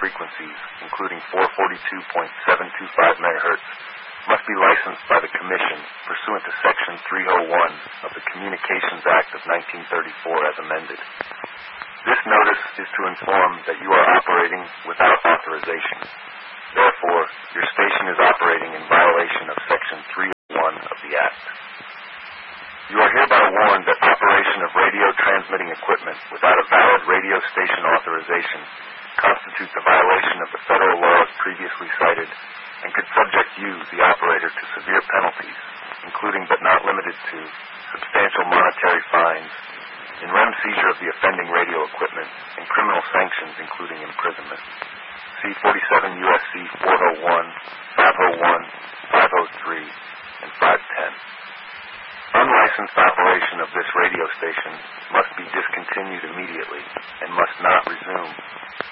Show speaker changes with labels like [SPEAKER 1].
[SPEAKER 1] frequencies, including 442.725 MHz, must be licensed by the Commission pursuant to Section 301 of the Communications Act of 1934 as amended. This notice is to inform that you are operating without authorization. Therefore, your station is operating in violation of Section 301 of the Act. You are hereby warned that operation of radio transmitting equipment without a valid radio station authorization constitutes a violation of the federal laws previously cited and could subject you, the operator, to severe penalties, including but not limited to substantial monetary fines, in rem seizure of the offending radio equipment, and criminal sanctions including imprisonment. See 47 U.S.C. 401, 501, 503, and 510. Unlicensed operation of this radio station must be discontinued immediately and must not resume